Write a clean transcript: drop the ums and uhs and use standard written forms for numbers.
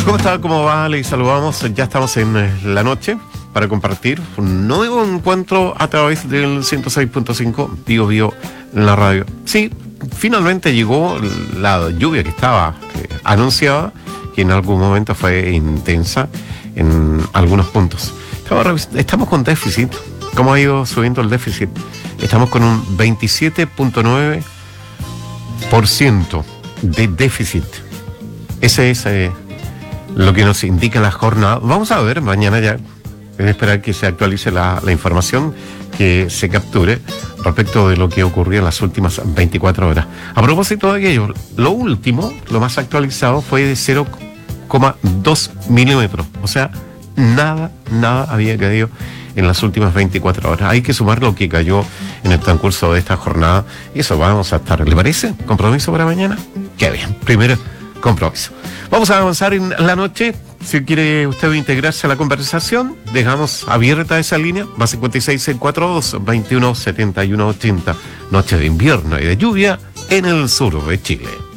¿Cómo está? ¿Cómo va? Les saludamos. Ya estamos en la noche para compartir un nuevo encuentro a través del 106.5 Bio Bio en la radio. Sí, finalmente llegó la lluvia que estaba anunciada, que en algún momento fue intensa en algunos puntos. Estamos con déficit. ¿Cómo ha ido subiendo el déficit? Estamos con un 27.9% de déficit. Ese es lo que nos indica la jornada. Vamos a ver, mañana ya, es esperar que se actualice la información, que se capture respecto de lo que ocurrió en las últimas 24 horas. A propósito de aquello, lo último, lo más actualizado fue de 0,2 milímetros. O sea, nada había caído en las últimas 24 horas. Hay que sumar lo que cayó en el transcurso de esta jornada. Y eso vamos a estar. ¿Le parece? ¿Compromiso para mañana? Qué bien. Primero compromiso. Vamos a avanzar en la noche. Si quiere usted integrarse a la conversación, dejamos abierta esa línea. Va 5642-217180. Noche de invierno y de lluvia en el sur de Chile.